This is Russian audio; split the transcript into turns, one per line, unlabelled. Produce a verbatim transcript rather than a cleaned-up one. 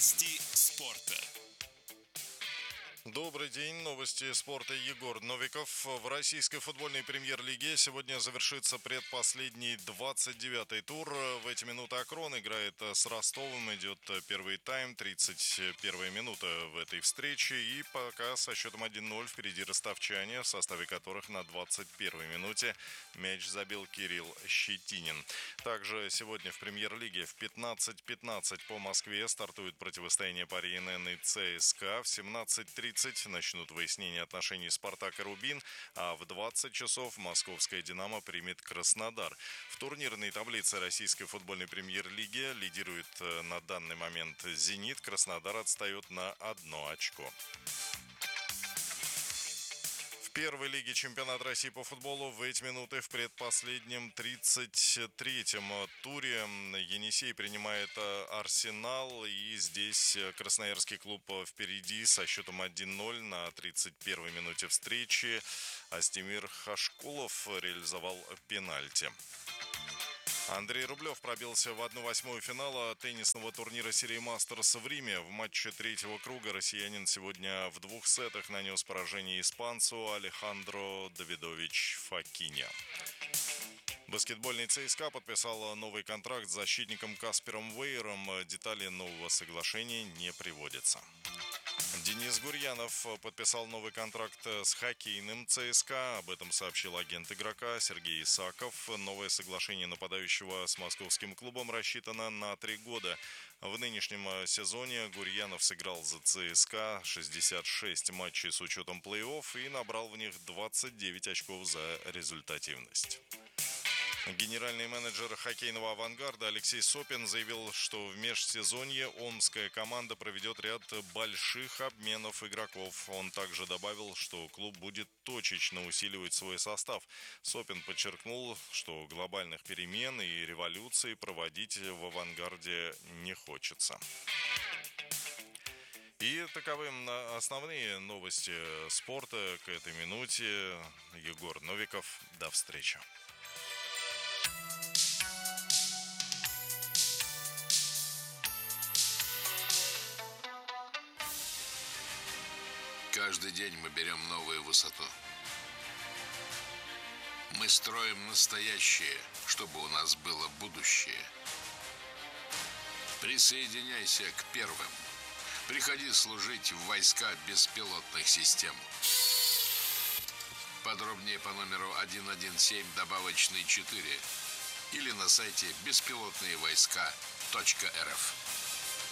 Новости спорта.
Добрый день. Новости спорта. Егор Новиков. В российской футбольной премьер-лиге сегодня завершится предпоследний двадцать девятый тур. В эти минуты Акрон играет с Ростовом. Идет первый тайм, тридцать первая минута в этой встрече. И пока со счетом один ноль впереди ростовчане, в составе которых на двадцать первой минуте мяч забил Кирилл Щетинин. Также сегодня в премьер-лиге в пятнадцать пятнадцать по Москве стартует противостояние Пари эн эн и ЦСКА. В семнадцать тридцать начнут выяснение отношений «Спартак» и «Рубин», а в двадцать часов московская «Динамо» примет Краснодар. В турнирной таблице российской футбольной премьер-лиги лидирует на данный момент «Зенит». Краснодар отстает на одно очко. В первой лиге чемпионата России по футболу в эти минуты в предпоследнем тридцать третьем туре Енисей принимает Арсенал, и здесь красноярский клуб впереди со счетом один ноль на тридцать первой минуте встречи. Астемир Хашкулов реализовал пенальти. Андрей Рублев пробился в одну восьмую финала теннисного турнира серии «Мастерс» в Риме. В матче третьего круга россиянин сегодня в двух сетах нанес поражение испанцу Алехандро Давидович Фокинья. Баскетбольный ЦСКА подписал новый контракт с защитником Каспером Вейером. Детали нового соглашения не приводятся. Денис Гурьянов подписал новый контракт с хоккейным ЦСКА. Об этом сообщил агент игрока Сергей Исаков. Новое соглашение нападающего с московским клубом рассчитано на три года. В нынешнем сезоне Гурьянов сыграл за ЦСКА шестьдесят шесть матчей с учетом плей-офф и набрал в них двадцать девять очков за результативность. Генеральный менеджер хоккейного «Авангарда» Алексей Сопин заявил, что в межсезонье омская команда проведет ряд больших обменов игроков. Он также добавил, что клуб будет точечно усиливать свой состав. Сопин подчеркнул, что глобальных перемен и революций проводить в «Авангарде» не хочется. И таковы основные новости спорта к этой минуте. Егор Новиков. До встречи.
Каждый день мы берем новую высоту. Мы строим настоящее, чтобы у нас было будущее. Присоединяйся к первым. Приходи служить в войска беспилотных систем. Подробнее по номеру один один семь добавочный четыре или на сайте беспилотные войска точка эр эф.